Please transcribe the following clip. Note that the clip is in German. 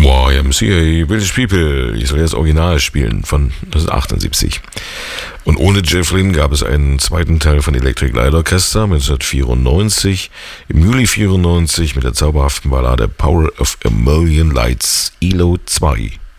YMCA, Village People, ich soll ja das Original spielen von 1978. Und ohne Jeff Lynne gab es einen zweiten Teil von Electric Light Orchestra 1994, im Juli 94 mit der zauberhaften Ballade Power of a Million Lights, ELO 2.